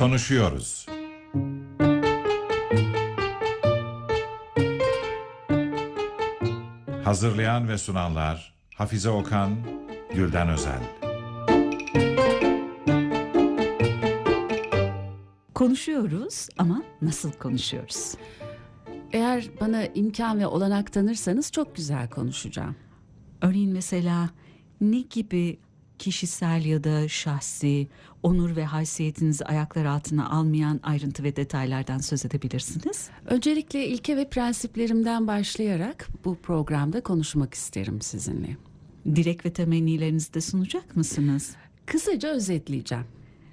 Konuşuyoruz. Hazırlayan ve sunanlar Hafize Okan, Gülden Özel. Konuşuyoruz ama nasıl konuşuyoruz? Eğer bana imkan ve olanak tanırsanız çok güzel konuşacağım. Örneğin mesela ne gibi kişisel ya da şahsi, onur ve haysiyetinizi ayaklar altına almayan ayrıntı ve detaylardan söz edebilirsiniz? Öncelikle ilke ve prensiplerimden başlayarak bu programda konuşmak isterim sizinle. Dilek ve temennilerinizi de sunacak mısınız? Kısaca özetleyeceğim.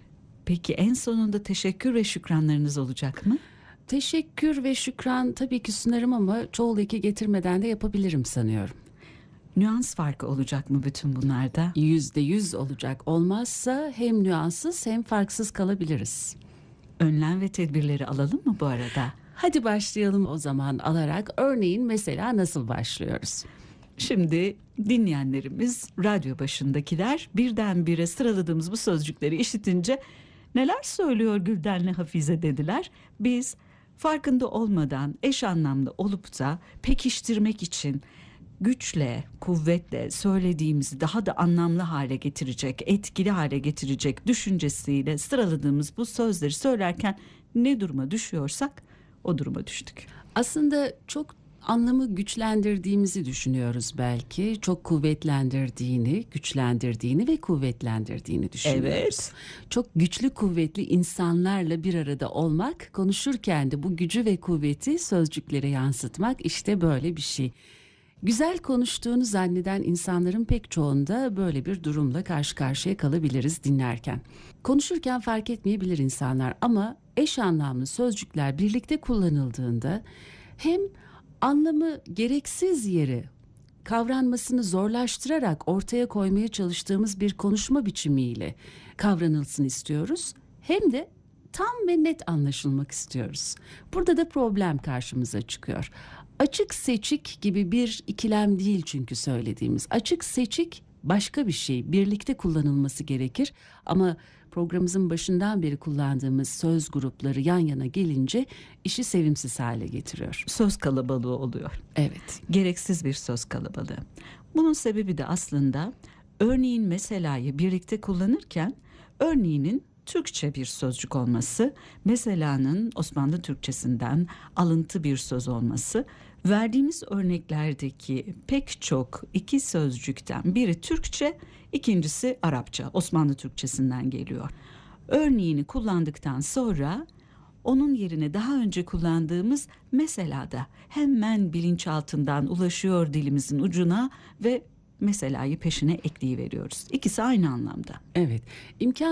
Peki en sonunda teşekkür ve şükranlarınız olacak mı? Teşekkür ve şükran tabii ki sunarım ama çoğul eki getirmeden de yapabilirim sanıyorum. Nüans farkı olacak mı bütün bunlarda? %100 olacak. Olmazsa hem nüanssız hem farksız kalabiliriz. Önlem ve tedbirleri alalım mı bu arada? Hadi başlayalım o zaman alarak. Örneğin mesela nasıl başlıyoruz? Şimdi dinleyenlerimiz, radyo başındakiler birdenbire sıraladığımız bu sözcükleri işitince neler söylüyor Gülden'le Hafize dediler. Biz farkında olmadan eş anlamlı olup da pekiştirmek için güçle, kuvvetle söylediğimizi daha da anlamlı hale getirecek, etkili hale getirecek düşüncesiyle sıraladığımız bu sözleri söylerken ne duruma düşüyorsak o duruma düştük. Aslında çok anlamı güçlendirdiğimizi düşünüyoruz belki. Çok kuvvetlendirdiğini, güçlendirdiğini ve kuvvetlendirdiğini düşünüyoruz. Evet. Çok güçlü kuvvetli insanlarla bir arada olmak, konuşurken de bu gücü ve kuvveti sözcüklere yansıtmak işte böyle bir şey. Güzel konuştuğunu zanneden insanların pek çoğunda böyle bir durumla karşı karşıya kalabiliriz dinlerken. Konuşurken fark etmeyebilir insanlar ama eş anlamlı sözcükler birlikte kullanıldığında hem anlamı gereksiz yere kavranmasını zorlaştırarak ortaya koymaya çalıştığımız bir konuşma biçimiyle kavranılsın istiyoruz. Hem de tam ve net anlaşılmak istiyoruz. Burada da problem karşımıza çıkıyor. Açık seçik gibi bir ikilem değil çünkü söylediğimiz. Açık seçik başka bir şey. Birlikte kullanılması gerekir ama programımızın başından beri kullandığımız söz grupları yan yana gelince işi sevimsiz hale getiriyor. Söz kalabalığı oluyor. Evet. Gereksiz bir söz kalabalığı. Bunun sebebi de aslında örneğin meselayı birlikte kullanırken örneğinin Türkçe bir sözcük olması, meselanın Osmanlı Türkçesinden alıntı bir söz olması, verdiğimiz örneklerdeki pek çok iki sözcükten biri Türkçe, ikincisi Arapça, Osmanlı Türkçesinden geliyor. Örneğini kullandıktan sonra onun yerine daha önce kullandığımız mesela da hemen bilinçaltından ulaşıyor dilimizin ucuna ve meselayı peşine ekleyiveriyoruz. İkisi aynı anlamda. Evet. İmkan